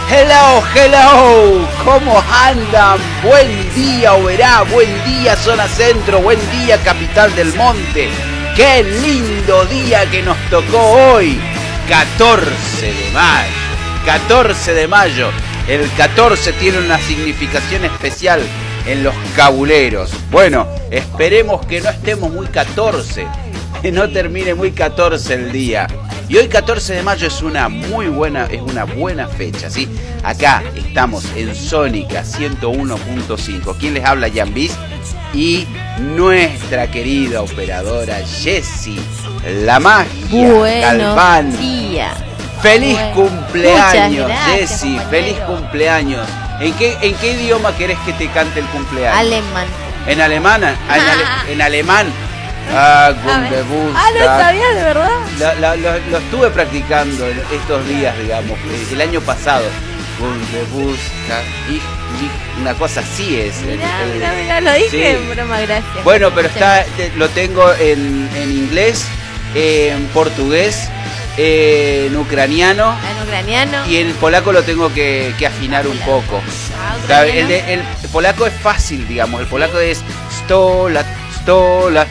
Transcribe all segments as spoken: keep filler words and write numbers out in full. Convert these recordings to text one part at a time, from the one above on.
Hello, hello, ¿cómo andan? Buen día, Oberá, buen día, zona centro, buen día, capital del monte. Qué lindo día que nos tocó hoy, catorce de mayo, catorce de mayo. El catorce tiene una significación especial en los cabuleros. Bueno, esperemos que no estemos muy catorce, que no termine muy catorce el día. Y hoy catorce de mayo es una muy buena, es una buena fecha, ¿sí? Acá estamos en Sónica ciento uno punto cinco. ¿Quién les habla? Jan Bis y nuestra querida operadora Jessie, la magia Galván. Días. Feliz Bueno, cumpleaños, gracias, Jessie, compañero. feliz cumpleaños. ¿En qué, ¿En qué idioma querés que te cante el cumpleaños? Alemán. ¿En alemán? Ah, en, ale- en alemán. Ah, A ver. Gundebus, Ah, ¿no sabías de verdad? La- la- lo, lo estuve practicando estos días, digamos, el año pasado. Gundebus, una cosa así es. el- Mirá, el- mirá, mirá, lo dije sí. en broma, gracias. Bueno, pero está, te- lo tengo en, en inglés, en portugués, en ucraniano En ucraniano. y en polaco lo tengo que, que afinar un poco. Ah, Está- ucraniano. El, de- el polaco es fácil, digamos. El polaco es stolat, stolat,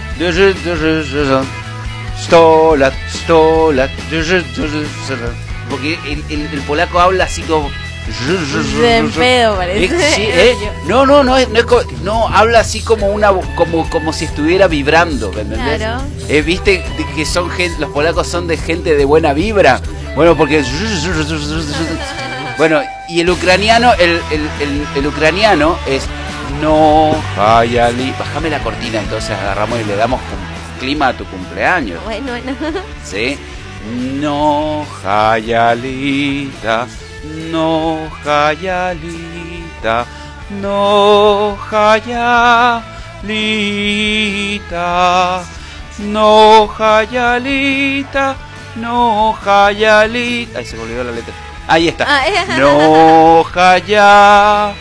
stolat, stolat, porque el, el, el polaco habla así como De en pedo, parece. Eh, sí, ¿eh? No, no, no, es, no, es co- no, habla así como una como como si estuviera vibrando, ¿me entendés? Claro. Eh, Viste de que son gente, los polacos son de gente de buena vibra. Bueno, porque bueno, y el ucraniano, el, el, el, el ucraniano es no hayali. Bájame la cortina, entonces agarramos y le damos cum- clima a tu cumpleaños. Bueno, bueno. ¿Sí? No hayalita, no hayalita, no hayalita, no hayalita, no hayalita. Ay, se me olvidó la letra. Ahí está. Ah, eh. No hayalita.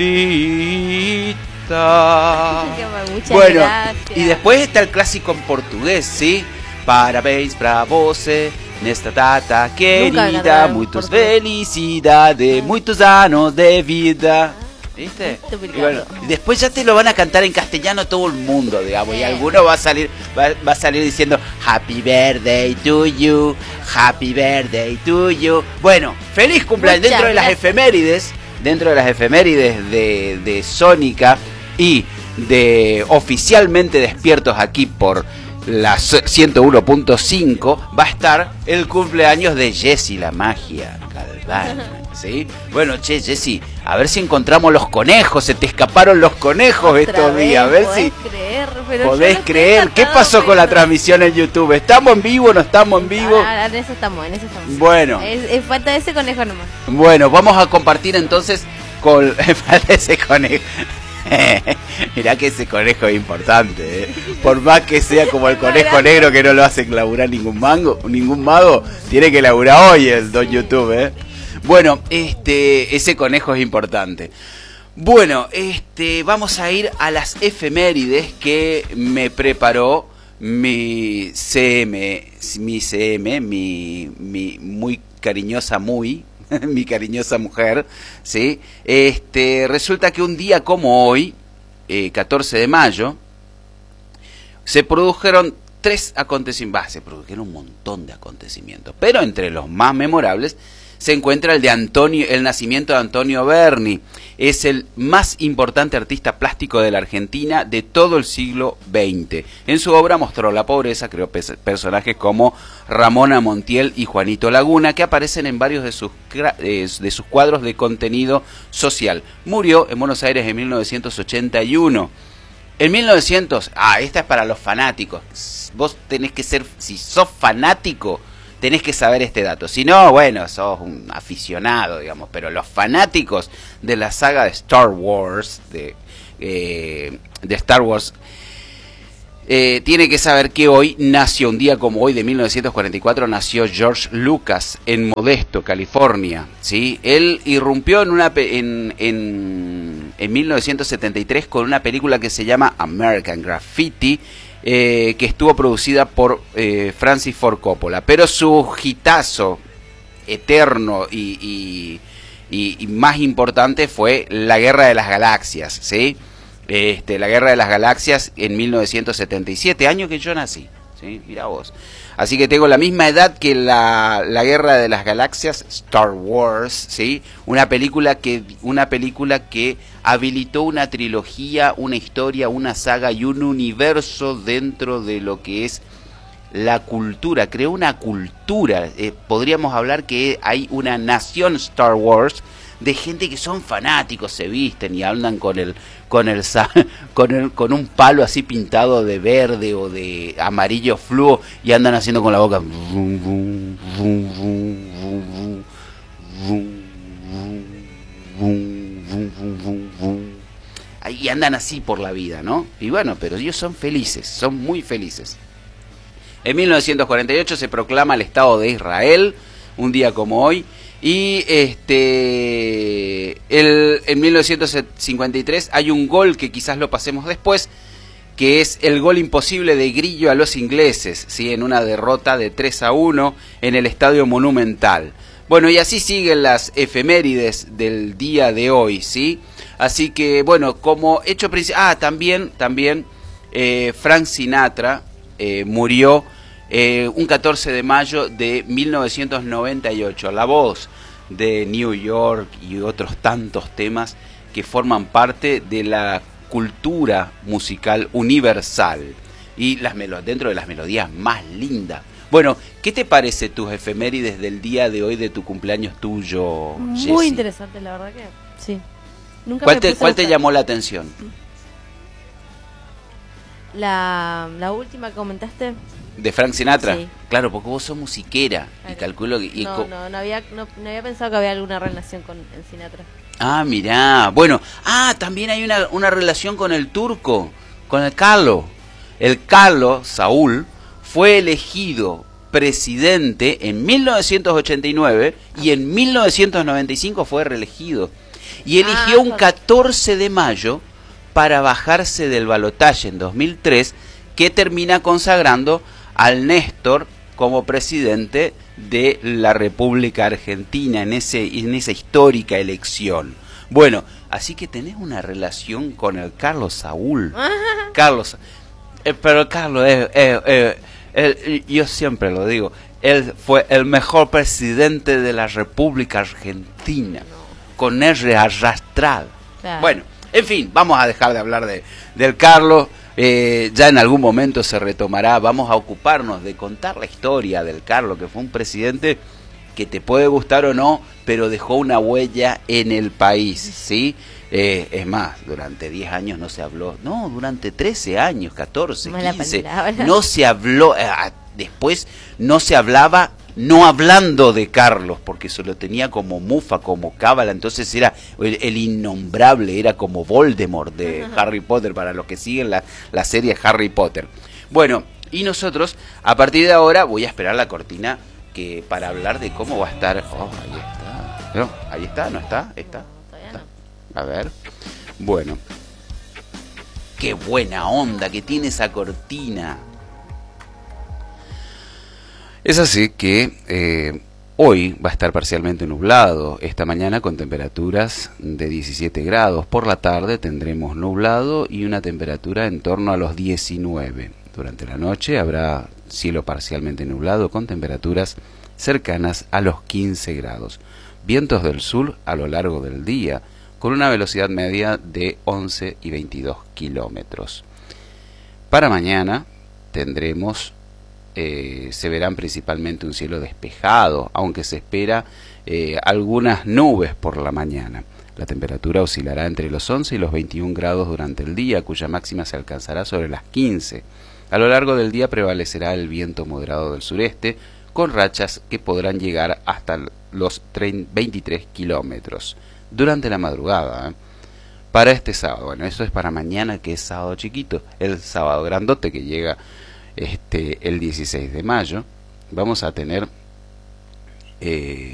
Muchas Bueno, gracias. y después está el clásico en portugués, ¿sí? Parabéns pra você nesta data querida, cantaron muitas portugués. felicidades, muitos anos de vida. ¿Viste? Estúpido. Y bueno, y después ya te lo van a cantar en castellano todo el mundo, digamos, y Sí. alguno va a salir va, va a salir diciendo Happy birthday to you, Happy birthday to you. Bueno, feliz cumpleaños. Muchas Dentro de las gracias. efemérides, dentro de las efemérides de, de Sónica y de oficialmente despiertos aquí por la ciento uno punto cinco, va a estar el cumpleaños de Jessie, la magia Galván, ¿sí? Bueno, che, Jessie, a ver si encontramos los conejos, se te escaparon los conejos Otra estos vez, días, a ver podés si creer, pero yo podés no estoy creer. ¿Qué tratado, pasó con la pero- transmisión en YouTube? ¿Estamos en vivo o no estamos en vivo? Ah, en eso estamos, en eso estamos. Bueno. Es, es falta ese conejo nomás. Bueno, vamos a compartir entonces con falta ese conejo. Mirá que ese conejo es importante, ¿eh? Por más que sea como el conejo negro que no lo hacen laburar ningún mango, ningún mago, tiene que laburar hoy el don YouTube, ¿eh? Bueno, este, ese conejo es importante. Bueno, este, vamos a ir a las efemérides que me preparó mi C M, mi C M, mi, mi muy cariñosa muy, mi cariñosa mujer, ¿sí? Este, resulta que un día como hoy, eh, catorce de mayo, se produjeron tres acontecimientos, se produjeron un montón de acontecimientos, pero entre los más memorables se encuentra el de Antonio, el nacimiento de Antonio Berni. Es el más importante artista plástico de la Argentina de todo el siglo veinte. En su obra mostró la pobreza, creó pe- personajes como Ramona Montiel y Juanito Laguna, que aparecen en varios de sus, cra- eh, de sus cuadros de contenido social. Murió en Buenos Aires en mil novecientos ochenta y uno. En mil novecientos, ah, esta es para los fanáticos. Vos tenés que ser, si sos fanático, tenés que saber este dato. Si no, bueno, sos un aficionado, digamos. Pero los fanáticos de la saga de Star Wars, de, eh, de Star Wars, eh, tiene que saber que hoy nació, un día como hoy de mil novecientos cuarenta y cuatro, nació George Lucas en Modesto, California, ¿sí? Él irrumpió en una pe- en, en, en mil novecientos setenta y tres con una película que se llama American Graffiti, eh, que estuvo producida por eh, Francis Ford Coppola, pero su hitazo eterno y, y y, y más importante fue la Guerra de las Galaxias, ¿sí? Este, la Guerra de las Galaxias en mil novecientos setenta y siete, año que yo nací, ¿sí? Mirá vos. Así que tengo la misma edad que la, la Guerra de las Galaxias, Star Wars, ¿sí? Una película que una película que habilitó una trilogía, una historia, una saga y un universo dentro de lo que es la cultura. Creó una cultura. Eh, podríamos hablar que hay una nación Star Wars de gente que son fanáticos, se visten y andan con el con el con el con un palo así pintado de verde o de amarillo fluo y andan haciendo con la boca y andan así por la vida, ¿no? Y bueno, pero ellos son felices, son muy felices. En mil novecientos cuarenta y ocho se proclama el Estado de Israel, un día como hoy. Y este el, en mil novecientos cincuenta y tres hay un gol que quizás lo pasemos después, que es el gol imposible de Grillo a los ingleses, ¿sí? En una derrota de tres a uno en el Estadio Monumental. Bueno, y así siguen las efemérides del día de hoy, ¿sí? Así que, bueno, como hecho principal... Ah, también, también eh, Frank Sinatra eh, murió... Eh, un catorce de mayo de mil novecientos noventa y ocho, la voz de New York y otros tantos temas que forman parte de la cultura musical universal y las melo- dentro de las melodías más lindas. Bueno, ¿qué te parece tus efemérides del día de hoy de tu cumpleaños tuyo, Jessy? Muy interesante, la verdad que sí. Nunca ¿Cuál, me te, puse a ¿cuál te buscar. llamó la atención? La, la última que comentaste. ¿De Frank Sinatra? Sí. Claro, porque vos sos musiquera. Claro. Y calculo que... Y no, co- no, no había, no, no había pensado que había alguna relación con el Sinatra. Ah, mirá. Bueno, ah, también hay una, una relación con el turco, con el Carlos. El Carlos, Saúl, fue elegido presidente en mil novecientos ochenta y nueve y en mil novecientos noventa y cinco fue reelegido. Y eligió Ah, un catorce de mayo para bajarse del balotaje en dos mil tres, que termina consagrando al Néstor como presidente de la República Argentina en ese en esa histórica elección. Bueno, así que tenés una relación con el Carlos Saúl. Carlos, eh, pero Carlos, eh, eh, eh, él, yo siempre lo digo, él fue el mejor presidente de la República Argentina, no. Con R arrastrada. Claro. Bueno, en fin, vamos a dejar de hablar de del Carlos. Eh, ya en algún momento se retomará. Vamos a ocuparnos de contar la historia del Carlos, que fue un presidente que te puede gustar o no, pero dejó una huella en el país, ¿sí? Eh, es más, durante diez años no se habló, no, durante trece años, catorce, quince, no se habló, eh, después no se hablaba, no hablando de Carlos, porque se lo tenía como mufa, como cábala, entonces era el, el innombrable, era como Voldemort de Harry Potter, para los que siguen la, la serie Harry Potter. Bueno, y nosotros, a partir de ahora, voy a esperar la cortina que para hablar de cómo va a estar. Oh, ahí está. No, ahí está, ¿no está? ¿Está? ¿Está? A ver. Bueno. Qué buena onda que tiene esa cortina. Es así que eh, hoy va a estar parcialmente nublado, esta mañana con temperaturas de diecisiete grados, por la tarde tendremos nublado y una temperatura en torno a los diecinueve. Durante la noche habrá cielo parcialmente nublado con temperaturas cercanas a los quince grados. Vientos del sur a lo largo del día con una velocidad media de once y veintidós kilómetros. Para mañana tendremos... Eh, se verán principalmente un cielo despejado, aunque se espera eh, algunas nubes por la mañana. La temperatura oscilará entre los once y los veintiún grados durante el día, cuya máxima se alcanzará sobre las quince. A lo largo del día prevalecerá el viento moderado del sureste, con rachas que podrán llegar hasta los veintitrés kilómetros durante la madrugada. ¿eh? Para este sábado, bueno, eso es para mañana, que es sábado chiquito, el sábado grandote que llega Este, el dieciséis de mayo, vamos a tener eh,